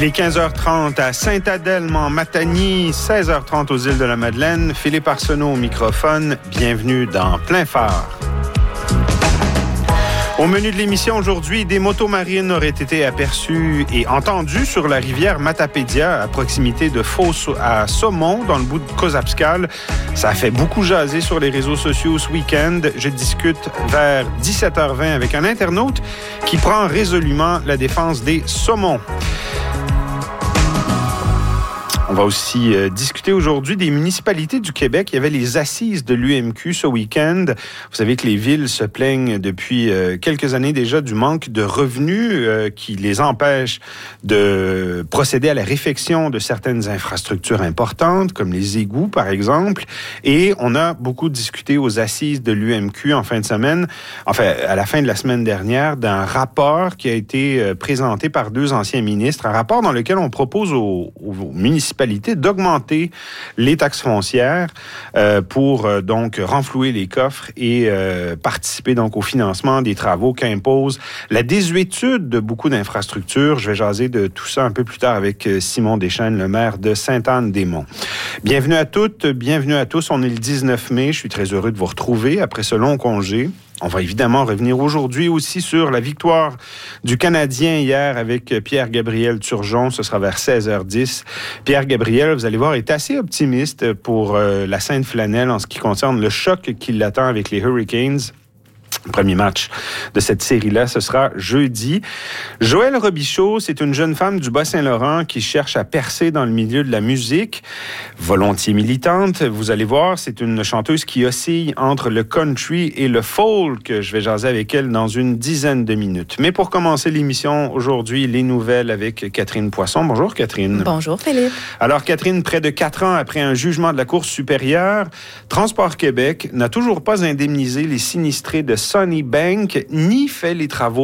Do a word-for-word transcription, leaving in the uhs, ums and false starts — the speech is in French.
Il est quinze heures trente à Saint-Adelme-en-Matagny, seize heures trente aux îles de la Madeleine. Philippe Arsenault au microphone. Bienvenue dans Plein Phare. Au menu de l'émission aujourd'hui, des motos marines auraient été aperçues et entendues sur la rivière Matapédia, à proximité de Fos à Saumon, dans le bout de Kozapskal. Ça a fait beaucoup jaser sur les réseaux sociaux ce week-end. Je discute vers dix-sept heures vingt avec un internaute qui prend résolument la défense des saumons. On va aussi euh, discuter aujourd'hui des municipalités du Québec. Il y avait les assises de l'U M Q ce week-end. Vous savez que les villes se plaignent depuis euh, quelques années déjà du manque de revenus euh, qui les empêche de procéder à la réfection de certaines infrastructures importantes, comme les égouts, par exemple. Et on a beaucoup discuté aux assises de l'U M Q en fin de semaine, enfin, à la fin de la semaine dernière, d'un rapport qui a été euh, présenté par deux anciens ministres, un rapport dans lequel on propose aux, aux municipalités d'augmenter les taxes foncières euh, pour euh, donc renflouer les coffres et euh, participer donc au financement des travaux qu'impose la désuétude de beaucoup d'infrastructures. Je vais jaser de tout ça un peu plus tard avec Simon Deschênes, le maire de Sainte-Anne-des-Monts. Bienvenue à toutes, bienvenue à tous. On est le dix-neuf mai. Je suis très heureux de vous retrouver après ce long congé. On va évidemment revenir aujourd'hui aussi sur la victoire du Canadien hier avec Pierre-Gabriel Turgeon. Ce sera vers seize heures dix. Pierre-Gabriel, vous allez voir, est assez optimiste pour euh, la Sainte-Flanelle en ce qui concerne le choc qui l'attend avec les Hurricanes. Le premier match de cette série-là, ce sera jeudi. Joëlle Robichaud, c'est une jeune femme du Bas-Saint-Laurent qui cherche à percer dans le milieu de la musique. Volontiers militante, vous allez voir, c'est une chanteuse qui oscille entre le country et le folk. Je vais jaser avec elle dans une dizaine de minutes. Mais pour commencer l'émission, aujourd'hui, les nouvelles avec Catherine Poisson. Bonjour, Catherine. Bonjour, Philippe. Alors, Catherine, près de quatre ans après un jugement de la Cour supérieure, Transport Québec n'a toujours pas indemnisé les sinistrés de Sunnybank ni fait les travaux